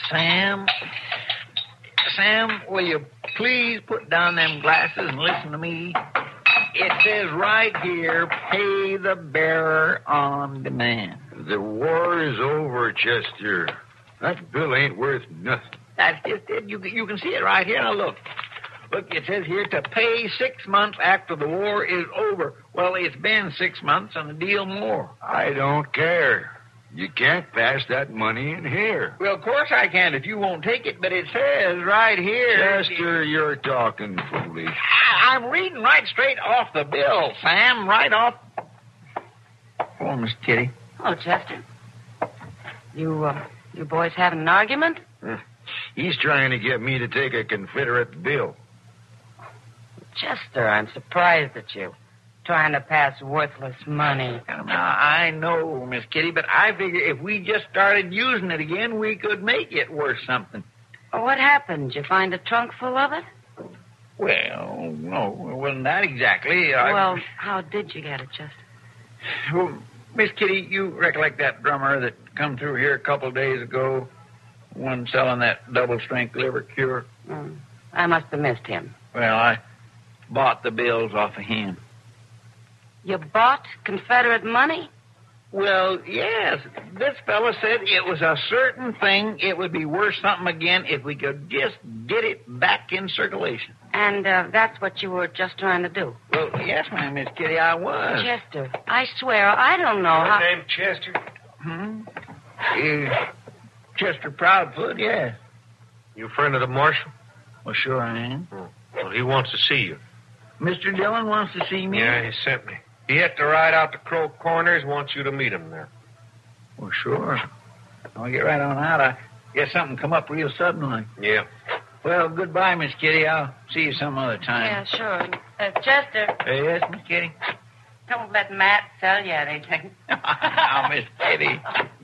Sam, will you please put down them glasses and listen to me? It says right here, pay the bearer on demand. The war is over, Chester. That bill ain't worth nothing. That's just it. You can see it right here. Now, look. Look, it says here to pay 6 months after the war is over. Well, it's been 6 months and a deal more. I don't care. You can't pass that money in here. Well, of course I can if you won't take it, but it says right here... Chester, you're talking foolish. I'm reading right straight off the bill, Sam, right off... Oh, Miss Kitty. Oh, Chester. You boys having an argument? He's trying to get me to take a Confederate bill. Chester, I'm surprised at you. Trying to pass worthless money. Now, I know, Miss Kitty, but I figure if we just started using it again, we could make it worth something. Well, what happened? Did you find a trunk full of it? Well, no, it wasn't that exactly. Well, how did you get it, Chester? Well, Miss Kitty, you recollect that drummer that come through here a couple of days ago? One selling that double-strength liver cure? I must have missed him. Well, I bought the bills off of him. You bought Confederate money? Well, yes. This fella said it was a certain thing. It would be worth something again if we could just get it back in circulation. And that's what you were just trying to do? Well, yes, ma'am, Miss Kitty, I was. Chester, I swear, I don't know how... Your name Chester? Chester Proudfoot, yes. You a friend of the marshal? Well, sure I am. Well, he wants to see you. Mr. Dillon wants to see me? Yeah, he sent me. He had to ride out to Crow Corners, wants you to meet him there. Well, sure. I'll get right on out. I guess something come up real suddenly. Yeah. Well, goodbye, Miss Kitty. I'll see you some other time. Yeah, sure. Chester. Yes, Miss Kitty? Don't let Matt sell you anything. Now, Miss Kitty.